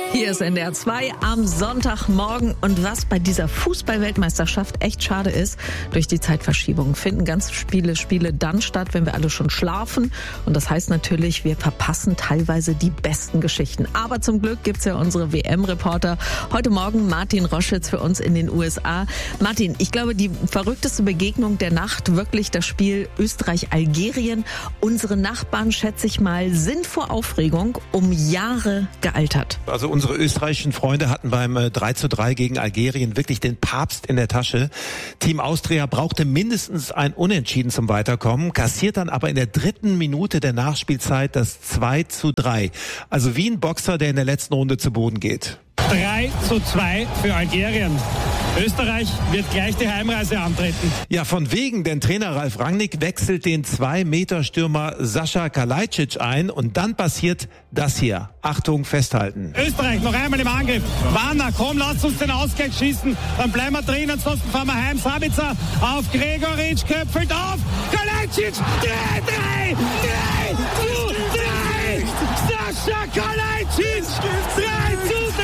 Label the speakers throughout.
Speaker 1: Hier ist NDR 2 am Sonntagmorgen. Und was bei dieser Fußball-Weltmeisterschaft echt schade ist, durch die Zeitverschiebung finden ganz viele Spiele dann statt, wenn wir alle schon schlafen. Und das heißt natürlich, wir verpassen teilweise die besten Geschichten. Aber zum Glück gibt's ja unsere WM-Reporter. Heute Morgen Martin Roschitz für uns in den USA. Martin, ich glaube, die verrückteste Begegnung der Nacht, wirklich das Spiel Österreich-Algerien. Unsere Nachbarn, schätze ich mal, sind vor Aufregung um Jahre gealtert.
Speaker 2: Also unsere österreichischen Freunde hatten beim 3:3 gegen Algerien wirklich den Papst in der Tasche. Team Austria brauchte mindestens ein Unentschieden zum Weiterkommen, kassiert dann aber in der 3. Minute der Nachspielzeit das 2:3. Also wie ein Boxer, der in der letzten Runde zu Boden geht.
Speaker 3: 3:2 für Algerien. Österreich wird gleich die Heimreise antreten.
Speaker 2: Ja, von wegen, denn Trainer Ralf Rangnick wechselt den 2-Meter-Stürmer Sascha Kalajdzic ein und dann passiert das hier. Achtung, festhalten.
Speaker 3: Österreich noch einmal im Angriff. Warner, komm, lasst uns den Ausgleich schießen. Dann bleiben wir drin, ansonsten fahren wir heim. Sabitzer auf Gregoritsch, köpfelt auf. Kalajdzic, 3! Sascha Kalajdzic, 3:3!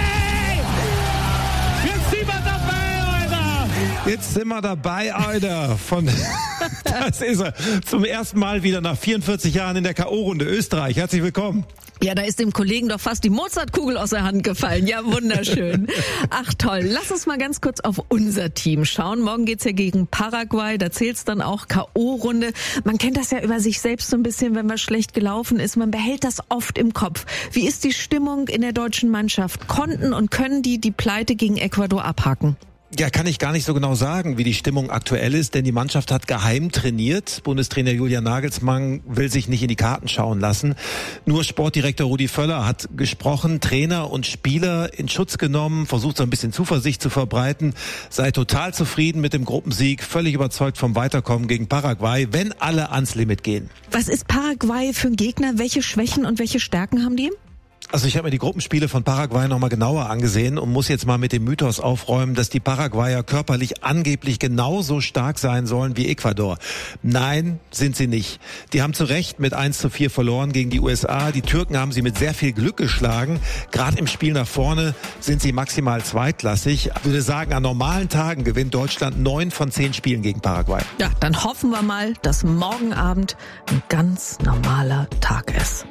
Speaker 2: Jetzt sind wir dabei, Alter. Das ist er. Zum ersten Mal wieder nach 44 Jahren in der K.O.-Runde Österreich. Herzlich willkommen.
Speaker 1: Ja, da ist dem Kollegen doch fast die Mozartkugel aus der Hand gefallen. Ja, wunderschön. Ach toll, lass uns mal ganz kurz auf unser Team schauen. Morgen geht's ja gegen Paraguay, da zählt's dann auch K.O.-Runde. Man kennt das ja über sich selbst so ein bisschen, wenn was schlecht gelaufen ist. Man behält das oft im Kopf. Wie ist die Stimmung in der deutschen Mannschaft? Konnten und können die Pleite gegen Ecuador abhaken?
Speaker 2: Ja, kann ich gar nicht so genau sagen, wie die Stimmung aktuell ist, denn die Mannschaft hat geheim trainiert. Bundestrainer Julian Nagelsmann will sich nicht in die Karten schauen lassen. Nur Sportdirektor Rudi Völler hat gesprochen, Trainer und Spieler in Schutz genommen, versucht so ein bisschen Zuversicht zu verbreiten, sei total zufrieden mit dem Gruppensieg, völlig überzeugt vom Weiterkommen gegen Paraguay, wenn alle ans Limit gehen.
Speaker 1: Was ist Paraguay für ein Gegner? Welche Schwächen und welche Stärken haben die?
Speaker 2: Also ich habe mir die Gruppenspiele von Paraguay nochmal genauer angesehen und muss jetzt mal mit dem Mythos aufräumen, dass die Paraguayer körperlich angeblich genauso stark sein sollen wie Ecuador. Nein, sind sie nicht. Die haben zu Recht mit 1:4 verloren gegen die USA. Die Türken haben sie mit sehr viel Glück geschlagen. Gerade im Spiel nach vorne sind sie maximal zweitklassig. Ich würde sagen, an normalen Tagen gewinnt Deutschland 9 von 10 Spielen gegen Paraguay.
Speaker 1: Ja, dann hoffen wir mal, dass morgen Abend ein ganz normaler Tag ist.